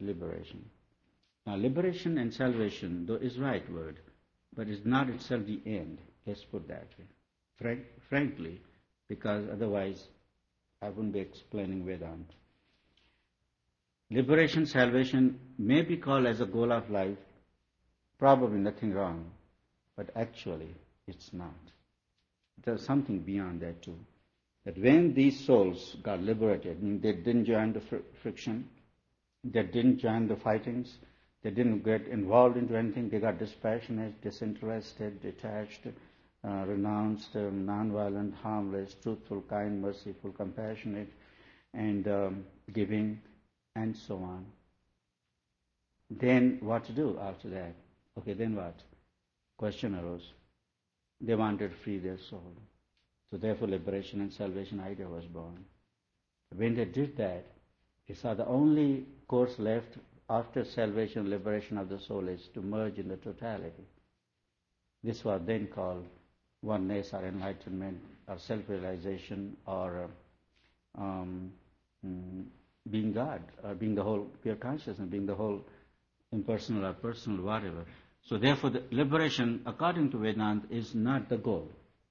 liberation. Now, liberation and salvation, though is right word, but is not itself the end. Let's put that way. Frankly, because otherwise I wouldn't be explaining Vedanta. Liberation, salvation may be called as a goal of life, probably nothing wrong, but actually it's not. There's something beyond that too. That when these souls got liberated, they didn't join the friction, they didn't join the fightings, they didn't get involved into anything, they got dispassionate, disinterested, detached, renounced, nonviolent, harmless, truthful, kind, merciful, compassionate, and giving, and so on. Then what to do after that? Okay, then what? Question arose. They wanted to free their soul. So therefore liberation and salvation idea was born. When they did that, they saw the only course left after salvation, liberation of the soul is to merge in the totality. This was then called oneness or enlightenment or self-realization or being God or being the whole pure consciousness, being the whole impersonal or personal, whatever. So therefore the liberation, according to Vedanta, is not the goal,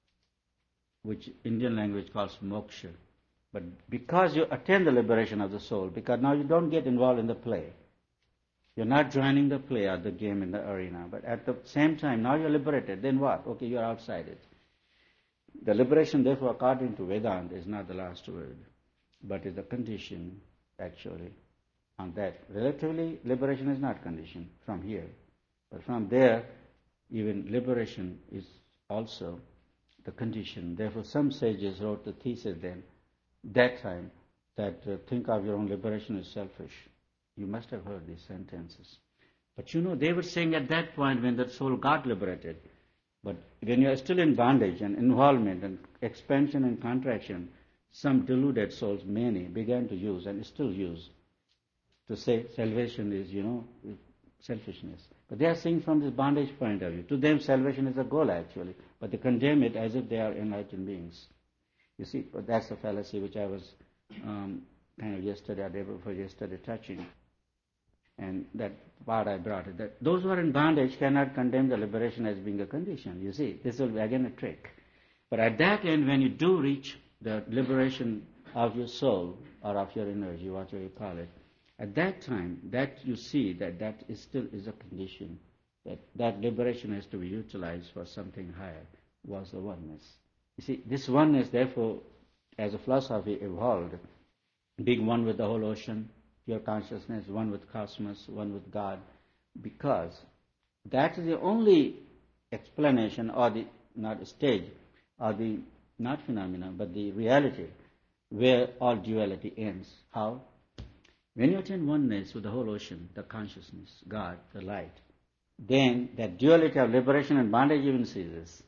which Indian language calls moksha. But because you attain the liberation of the soul, because now you don't get involved in the play. You're not joining the play or the game in the arena. But at the same time, now you're liberated. Then what? Okay, you're outside it. The liberation, therefore, according to Vedanta, is not the last word, but is a condition, actually, on that. Relatively, liberation is not conditioned from here. But from there, even liberation is also the condition. Therefore, some sages wrote the thesis then, that time, that think of your own liberation as selfish. You must have heard these sentences. But they were saying at that point when the soul got liberated, but when you are still in bondage and involvement and expansion and contraction, some deluded souls, many, began to use and still use to say salvation is, selfishness. But they are saying from this bondage point of view. To them, salvation is a goal actually, but they condemn it as if they are enlightened beings. You see, but that's the fallacy which I was kind of yesterday or day before yesterday touching. And that part I brought it, that those who are in bondage cannot condemn the liberation as being a condition. You see, this will be again a trick. But at that end, when you do reach the liberation of your soul or of your energy, whatever you call it, at that time, that you see that still is a condition, that liberation has to be utilized for something higher, was the oneness. You see, this oneness, therefore, as a philosophy evolved, being one with the whole ocean, pure consciousness, one with cosmos, one with God, because that is the only explanation or the, not stage, or the, not phenomena, but the reality where all duality ends. How? When you attain oneness with the whole ocean, the consciousness, God, the light, then that duality of liberation and bondage even ceases.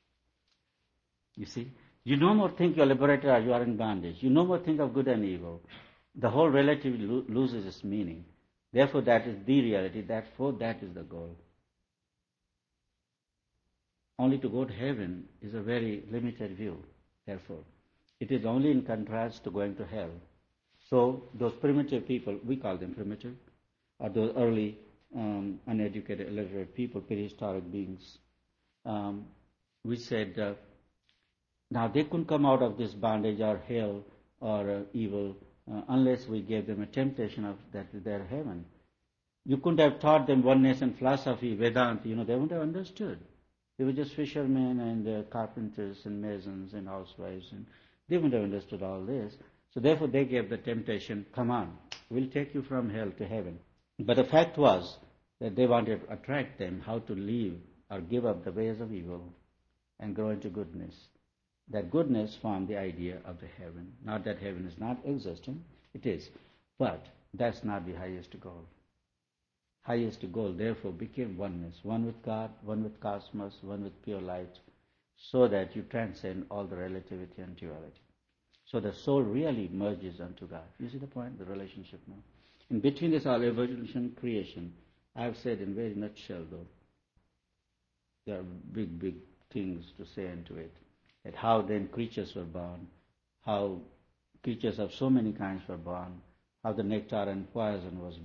You see? You no more think you're liberated or you are in bondage. You no more think of good and evil. The whole relativity loses its meaning. Therefore, that is the reality. Therefore, that is the goal. Only to go to heaven is a very limited view. Therefore, it is only in contrast to going to hell. So, those primitive people, we call them primitive, or those early uneducated, illiterate people, prehistoric beings, we said, now they couldn't come out of this bondage or hell or evil unless we gave them a temptation of that their heaven. You couldn't have taught them oneness and philosophy, Vedanta, they wouldn't have understood. They were just fishermen and carpenters and masons and housewives, and they wouldn't have understood all this. So therefore they gave the temptation, come on, we'll take you from hell to heaven. But the fact was that they wanted to attract them how to leave or give up the ways of evil and grow into goodness. That goodness formed the idea of the heaven. Not that heaven is not existing, it is. But that's not the highest goal. Highest goal, therefore, became oneness. One with God, one with cosmos, one with pure light, so that you transcend all the relativity and duality. So the soul really merges unto God. You see the point, the relationship now? In between this all evolution, creation, I have said in very nutshell though, there are big things to say into it. That how then creatures were born, how creatures of so many kinds were born, how the nectar and poison was